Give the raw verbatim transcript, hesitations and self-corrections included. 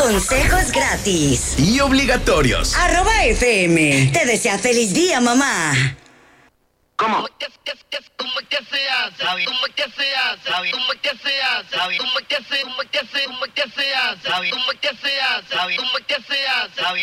Consejos gratis y obligatorios. Arroba F M. Te desea feliz día, mamá. ¿Cómo? ¿Cómo que se hace? ¿Cómo que se hace? ¿Cómo que se hace? ¿Cómo que se hace? ¿Cómo que se hace? ¿Cómo que se hace? ¿Cómo que se hace? ¿Cómo que se hace?